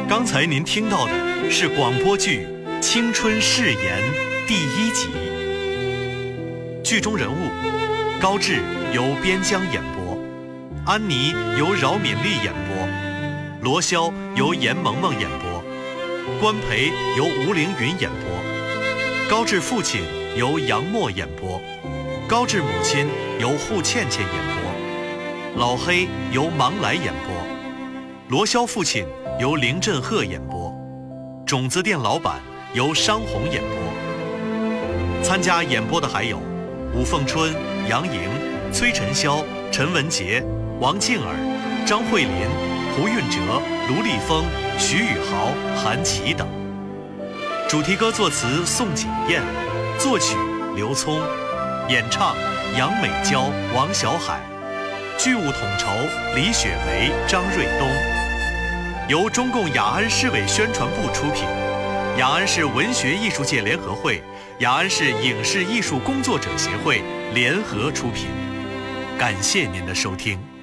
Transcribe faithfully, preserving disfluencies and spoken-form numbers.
刚才您听到的是广播剧《青春誓言》第一集。剧中人物：高志由边疆演播，安妮由饶敏丽演播，罗霄由严萌萌演播，关培由吴凌云演播，高志父亲由杨默演播，高志母亲由户倩倩演播，老黑由芒来演播，罗霄父亲由林振赫演播，种子店老板由商红演播。参加演播的还有吴凤春、杨莹、崔晨霄、陈文杰、王静儿、张慧琳、胡运哲、卢立峰、徐宇豪、韩琦等。主题歌作词宋景燕，作曲刘聪，演唱杨美娇、王小海，剧务统筹李雪梅、张瑞东。由中共雅安市委宣传部出品，雅安市文学艺术界联合会、雅安市影视艺术工作者协会联合出品。感谢您的收听。